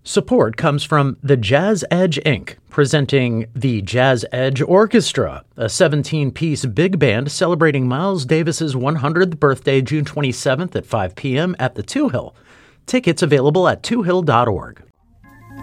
Support comes from the Jazz Edge Inc., presenting the Jazz Edge Orchestra, a 17-piece big band celebrating Miles Davis's 100th birthday June 27th at 5 p.m. at the Two Hill. Tickets available at twohill.org.